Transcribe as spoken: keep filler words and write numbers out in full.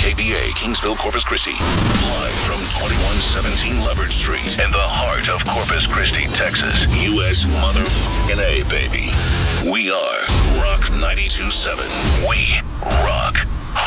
K B A, Kingsville, Corpus Christi. Live from twenty-one seventeen Leopard Street in the heart of Corpus Christi, Texas. U S motherfucking A, baby. We are Rock ninety-two point seven. We rock.